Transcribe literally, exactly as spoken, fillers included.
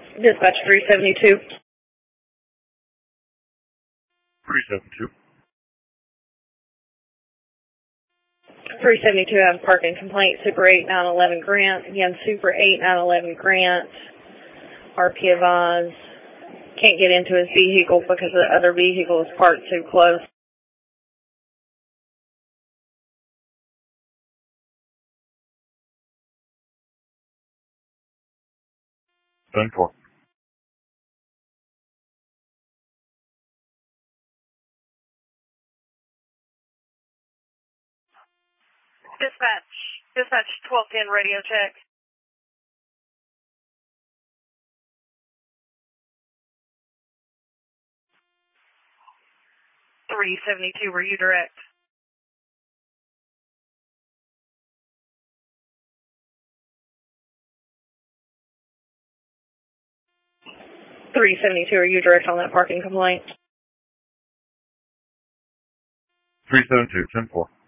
Dispatch three seventy-two. three seventy-two. three seventy-two, I have a parking complaint, Super eight nine eleven Grant. Again, Super eight nine eleven Grant. R P advised. Can't get into his vehicle because the other vehicle is parked too close. ten four. Dispatch. Dispatch twelve ten radio check. three seventy-two, were you direct? three seventy-two, are you direct on that parking complaint? three seventy-two, ten four.